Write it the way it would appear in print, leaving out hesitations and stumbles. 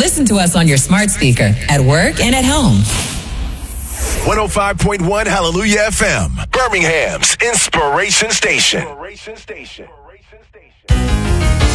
listen to us on your smart speaker, at work, and at home. 105.1 Hallelujah FM, Birmingham's Inspiration Station.